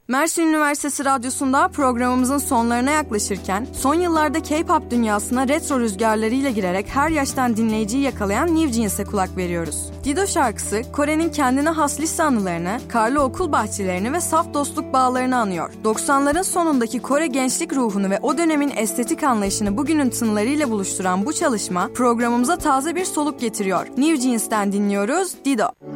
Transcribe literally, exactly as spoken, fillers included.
Mersin Üniversitesi Radyosu'nda programımızın sonlarına yaklaşırken son yıllarda K-pop dünyasına retro rüzgarlarıyla girerek her yaştan dinleyiciyi yakalayan New Jeans'e kulak veriyoruz. Dido şarkısı Kore'nin kendine has lise anılarını, karlı okul bahçelerini ve saf dostluk bağlarını anıyor. doksanların sonundaki Kore gençlik ruhunu ve o dönemin estetik anlayışını bugünün tınılarıyla buluşturan bu çalışma programımıza taze bir soluk getiriyor. New Jeans'ten dinliyoruz Dido.